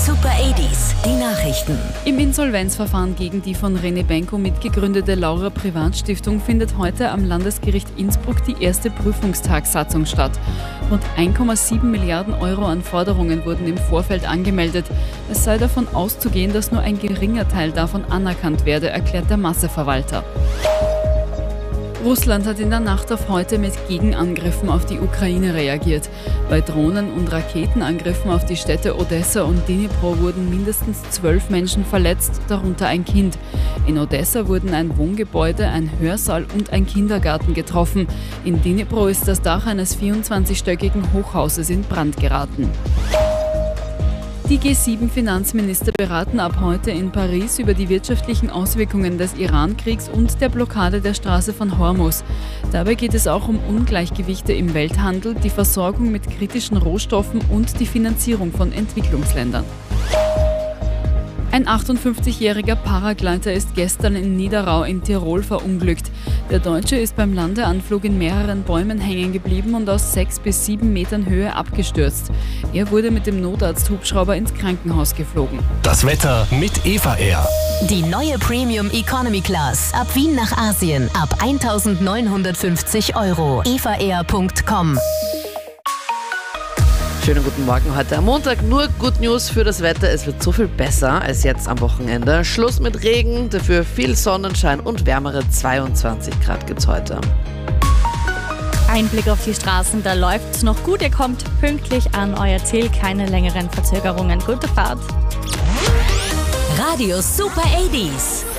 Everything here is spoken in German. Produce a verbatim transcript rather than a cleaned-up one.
Super achtziger, die Nachrichten. Im Insolvenzverfahren gegen die von René Benko mitgegründete Laura Privatstiftung findet heute am Landesgericht Innsbruck die erste Prüfungstagsatzung statt. Rund eins Komma sieben Milliarden Euro an Forderungen wurden im Vorfeld angemeldet. Es sei davon auszugehen, dass nur ein geringer Teil davon anerkannt werde, erklärt der Masseverwalter. Russland hat in der Nacht auf heute mit Gegenangriffen auf die Ukraine reagiert. Bei Drohnen- und Raketenangriffen auf die Städte Odessa und Dnipro wurden mindestens zwölf Menschen verletzt, darunter ein Kind. In Odessa wurden ein Wohngebäude, ein Hörsaal und ein Kindergarten getroffen. In Dnipro ist das Dach eines vierundzwanzigstöckigen Hochhauses in Brand geraten. Die G sieben Finanzminister beraten ab heute in Paris über die wirtschaftlichen Auswirkungen des Iran-Kriegs und der Blockade der Straße von Hormuz. Dabei geht es auch um Ungleichgewichte im Welthandel, die Versorgung mit kritischen Rohstoffen und die Finanzierung von Entwicklungsländern. Ein achtundfünfzigjähriger Paragleiter ist gestern in Niederau in Tirol verunglückt. Der Deutsche ist beim Landeanflug in mehreren Bäumen hängen geblieben und aus sechs bis sieben Metern Höhe abgestürzt. Er wurde mit dem Notarzt-Hubschrauber ins Krankenhaus geflogen. Das Wetter mit Eva Air. Die neue Premium Economy Class. Ab Wien nach Asien. Ab eintausendneunhundertfünfzig Euro. eva air punkt com. Schönen guten Morgen heute am Montag. Nur Good News für das Wetter. Es wird so viel besser als jetzt am Wochenende. Schluss mit Regen, dafür viel Sonnenschein und wärmere zweiundzwanzig Grad gibt's heute. Ein Blick auf die Straßen, da läuft's noch gut. Ihr kommt pünktlich an euer Ziel. Keine längeren Verzögerungen. Gute Fahrt. Radio Super achtziger.